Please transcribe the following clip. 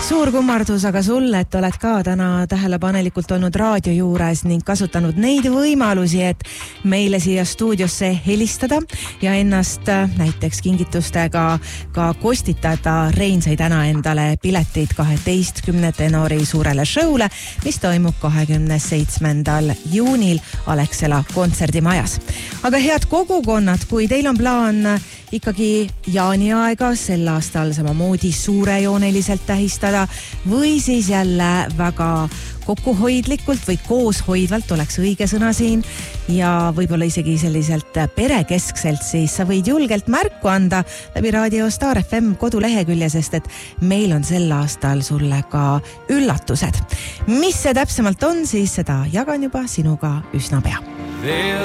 Suur kummardus aga sulle, et oled ka täna tähelepanelikult olnud raadio juures ning kasutanud neid võimalusi, et meile siia stuudiosse helistada ja ennast näiteks kingitustega ka kostitada. Rein sai täna endale piletid 12 tenori suurele showle, mis toimub 27. juunil Alexela kontserdimajas. Aga head kogukonnad, kui teil on plaan ikkagi jaaniaega sel aastal samamoodi suurejooneliselt tähistada või siis jälle väga kokkuhoidlikult või kooshoidvalt oleks õige sõna siin ja võib-olla isegi selliselt perekeskselt, siis sa võid julgelt märku anda läbi Raadio Star FM kodulehekülje, sest et meil on sel aastal sulle ka üllatused. Mis see täpsemalt on, siis seda jagan juba sinuga üsna pea.